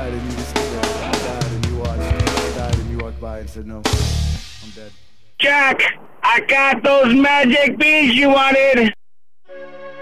died and you just stood there. I died and you watched. I died and you walked by and said, no, I'm dead. Jack, I got those magic beans you wanted.